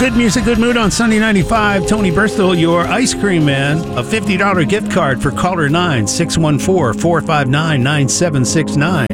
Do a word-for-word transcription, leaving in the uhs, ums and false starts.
Good music, good mood on Sunday ninety-five. Tony Bristol, your ice cream man. A fifty dollars gift card for caller nine, six one four, four five nine, nine seven six nine.